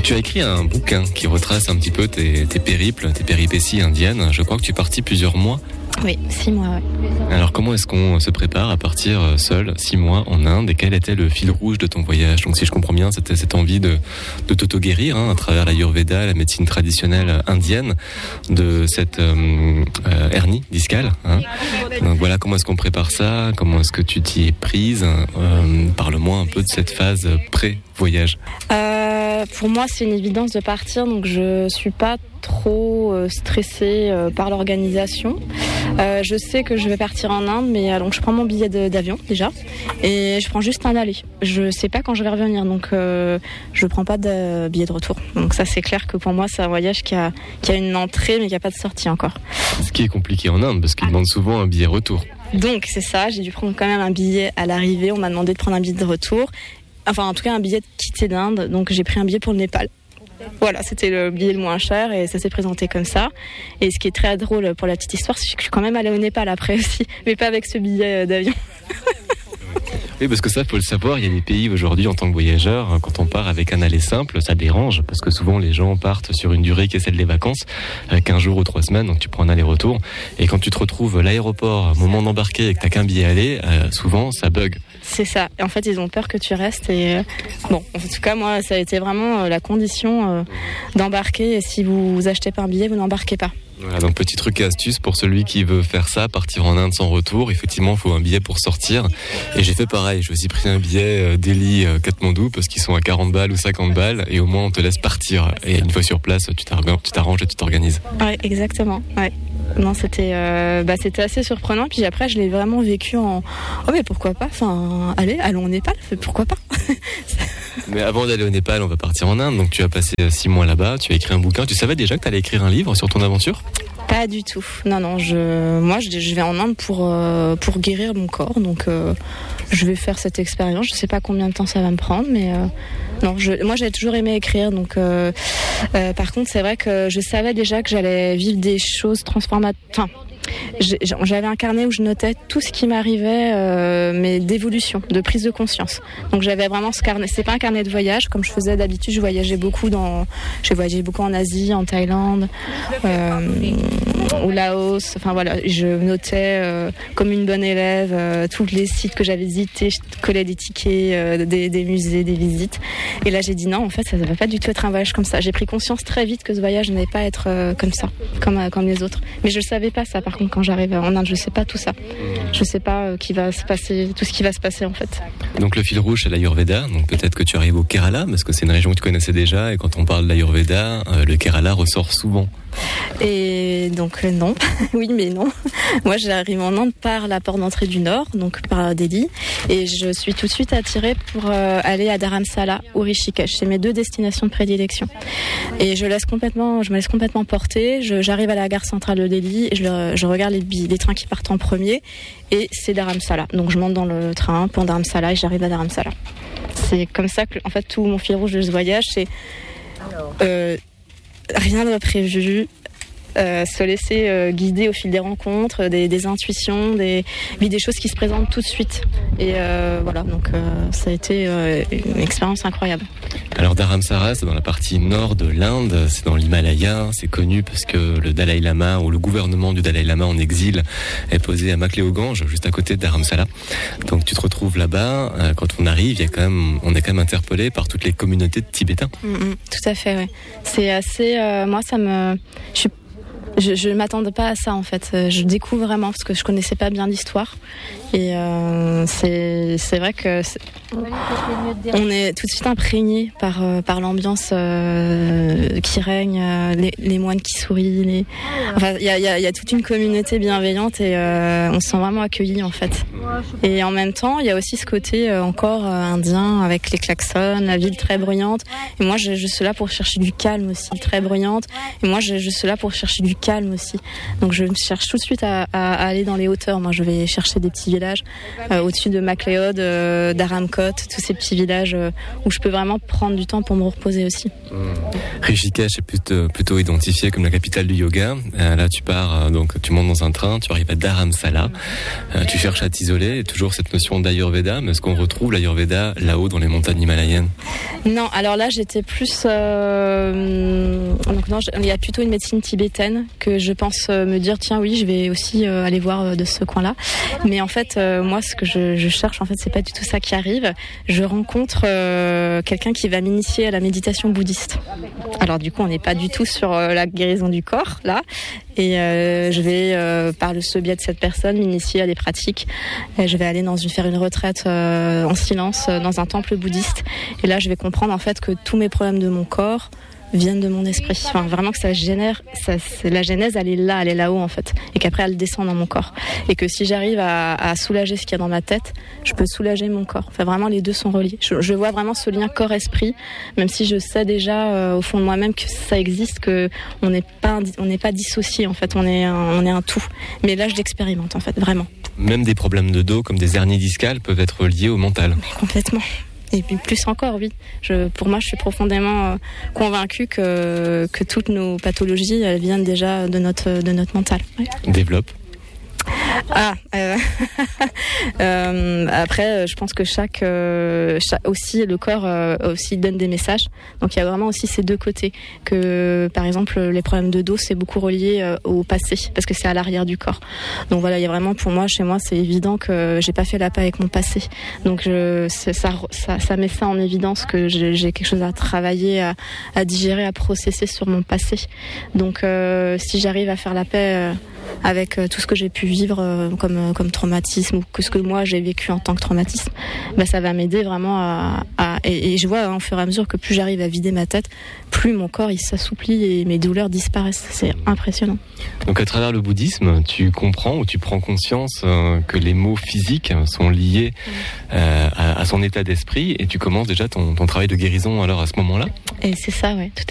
Tu as écrit un bouquin qui retrace un petit peu tes périples, tes péripéties indiennes. Je crois que tu es parti plusieurs mois. Oui, 6 mois, ouais. Alors comment est-ce qu'on se prépare à partir seul 6 mois en Inde et quel était le fil rouge de ton voyage? Donc si je comprends bien, c'était cette envie de t'auto-guérir à travers l'Ayurveda, la médecine traditionnelle indienne, de cette hernie discale. Donc voilà, comment est-ce qu'on prépare ça? Comment est-ce que tu t'y es prise? Parle-moi un peu de cette phase pré-voyage. Pour moi, c'est une évidence de partir, donc je suis pas trop stressée par l'organisation. Je sais que je vais partir en Inde, mais donc je prends mon billet d'avion déjà et je prends juste un aller. Je sais pas quand je vais revenir, donc je prends pas de billet de retour. Donc ça, c'est clair que pour moi, c'est un voyage qui a une entrée, mais qui a pas de sortie encore. Ce qui est compliqué en Inde, parce qu'ils demandent souvent un billet retour. Donc c'est ça, j'ai dû prendre quand même un billet à l'arrivée. On m'a demandé de prendre un billet de retour. Enfin, en tout cas, un billet de quitter l'Inde. Donc, j'ai pris un billet pour le Népal. Voilà, c'était le billet le moins cher et ça s'est présenté comme ça. Et ce qui est très drôle pour la petite histoire, c'est que je suis quand même allée au Népal après aussi, mais pas avec ce billet d'avion. Oui, parce que ça, faut le savoir, il y a des pays aujourd'hui en tant que voyageur, quand on part avec un aller simple, ça dérange, parce que souvent les gens partent sur une durée qui est celle des vacances, 15 jours ou 3 semaines, donc tu prends un aller-retour, et quand tu te retrouves à l'aéroport, au moment d'embarquer et que t'as qu'un billet aller, souvent ça bug. C'est ça, en fait ils ont peur que tu restes, et bon, en tout cas moi ça a été vraiment la condition d'embarquer, et si vous achetez pas un billet, vous n'embarquez pas. Voilà, donc petit truc et astuce pour celui qui veut faire ça, partir en Inde sans retour. Effectivement, il faut un billet pour sortir. Et j'ai fait pareil, j'ai aussi pris un billet Delhi-Katmandou parce qu'ils sont à 40 balles ou 50 balles et au moins on te laisse partir. Et une fois sur place, tu t'arranges et tu t'organises. Ouais, exactement. Ouais. Non, c'était assez surprenant. Puis après, je l'ai vraiment vécu en oh mais pourquoi pas. Enfin, allons au Népal. Pourquoi pas. Mais avant d'aller au Népal, on va partir en Inde. Donc tu as passé 6 mois là-bas. Tu as écrit un bouquin. Tu savais déjà que tu allais écrire un livre sur ton aventure? Pas du tout. Non. Je vais en Inde pour guérir mon corps. Donc je vais faire cette expérience. Je sais pas combien de temps ça va me prendre, mais non. Moi, j'ai toujours aimé écrire. Donc par contre, c'est vrai que je savais déjà que j'allais vivre des choses transformatrices. Enfin, j'avais un carnet où je notais tout ce qui m'arrivait, mais d'évolution, de prise de conscience. Donc j'avais vraiment ce carnet. C'est pas un carnet de voyage comme je faisais d'habitude. J'ai voyagé beaucoup en Asie, en Thaïlande, au Laos. Enfin voilà, je notais comme une bonne élève tous les sites que j'avais visités. Je collais des tickets des musées, des visites. Et là j'ai dit non, en fait ça ne va pas du tout être un voyage comme ça. J'ai pris conscience très vite que ce voyage n'allait pas être comme ça, comme les autres. Mais je savais pas ça. Par contre, quand j'arrive en Inde, je sais pas tout ça. Je sais pas tout ce qui va se passer en fait. Donc le fil rouge, c'est l'Ayurveda. Donc peut-être que tu arrives au Kerala, parce que c'est une région que tu connaissais déjà. Et quand on parle de l'Ayurveda, le Kerala ressort souvent. Et donc non, oui mais non. Moi j'arrive en Inde par la porte d'entrée du Nord, donc par Delhi, et je suis tout de suite attirée pour aller à Dharamsala ou Rishikesh. C'est mes 2 destinations de prédilection. Et je me laisse complètement porter. J'arrive à la gare centrale de Delhi et je regarde les trains qui partent en premier, et c'est Dharamsala. Donc je monte dans le train pour Dharamsala et j'arrive à Dharamsala. C'est comme ça que en fait tout mon fil rouge de ce voyage, c'est rien de prévu, se laisser guider au fil des rencontres, des intuitions, des choses qui se présentent tout de suite. Et voilà, donc ça a été une expérience incroyable. Alors Dharamsala, c'est dans la partie nord de l'Inde, c'est dans l'Himalaya, c'est connu parce que le Dalai Lama ou le gouvernement du Dalai Lama en exil est posé à Makléoganj, juste à côté de Dharamsala. Donc tu te retrouves là-bas, quand on arrive, on est quand même interpellé par toutes les communautés de Tibétains. Tout à fait, ouais. C'est assez, moi je m'attendais pas à ça en fait. Je découvre vraiment parce que je connaissais pas bien l'histoire. Et c'est vrai que on est tout de suite imprégné par l'ambiance qui règne, les moines qui sourient. Enfin, il y a toute une communauté bienveillante et on se sent vraiment accueilli en fait. Et en même temps, il y a aussi ce côté encore indien avec les klaxons, la ville très bruyante. Et moi, je suis là pour chercher du calme aussi, très bruyante. Et moi, je suis là pour chercher du calme. calme aussi. Donc je cherche tout de suite à aller dans les hauteurs. Moi, je vais chercher des petits villages au-dessus de MacLeod, d'Aramcote, tous ces petits villages où je peux vraiment prendre du temps pour me reposer aussi. Rishikesh est plutôt identifié comme la capitale du yoga. Là, tu pars, donc tu montes dans un train, tu arrives à Dharamsala, tu cherches à t'isoler, toujours cette notion d'Ayurveda, mais est-ce qu'on retrouve l'Ayurveda là-haut dans les montagnes himalayennes? Non, alors là j'étais plus... donc non, il y a plutôt une médecine tibétaine que je pense me dire, tiens oui, je vais aussi aller voir de ce coin-là. Mais en fait, moi ce que je cherche, en fait, c'est pas du tout ça qui arrive. Je rencontre quelqu'un qui va m'initier à la méditation bouddhiste. Alors du coup, on n'est pas du tout sur la guérison du corps, là. Et je vais, par ce biais de cette personne, m'initier à des pratiques. Et je vais aller faire une retraite en silence dans un temple bouddhiste. Et là, je vais comprendre en fait que tous mes problèmes de mon corps viennent de mon esprit. Enfin, vraiment que la genèse, elle est là-haut en fait. Et qu'après, elle descend dans mon corps. Et que si j'arrive à soulager ce qu'il y a dans ma tête, je peux soulager mon corps. Enfin, vraiment, les deux sont reliés. Je vois vraiment ce lien corps-esprit, même si je sais déjà au fond de moi-même que ça existe, que on n'est pas dissocié en fait. On est un tout. Mais là, je l'expérimente en fait, vraiment. Même des problèmes de dos, comme des hernies discales, peuvent être liés au mental. Mais complètement. Et puis plus encore, oui. Pour moi, je suis profondément convaincue que toutes nos pathologies, elles viennent déjà de notre mental. Ouais. Développe. Après, je pense que chaque aussi le corps aussi donne des messages. Donc il y a vraiment aussi ces deux côtés. Que par exemple les problèmes de dos, c'est beaucoup relié au passé parce que c'est à l'arrière du corps. Donc voilà, il y a vraiment pour moi, chez moi, c'est évident que j'ai pas fait la paix avec mon passé. Donc ça met ça en évidence que j'ai quelque chose à travailler, à digérer, à processer sur mon passé. Donc si j'arrive à faire la paix avec tout ce que j'ai pu vivre comme traumatisme ou que ce que moi j'ai vécu en tant que traumatisme, ça va m'aider vraiment et je vois au fur et à mesure que plus j'arrive à vider ma tête, plus mon corps il s'assouplit et mes douleurs disparaissent. C'est impressionnant. Donc à travers le bouddhisme, tu comprends ou tu prends conscience que les maux physiques sont liés à son état d'esprit et tu commences déjà ton travail de guérison alors à ce moment-là? Et c'est ça, ouais, tout à fait.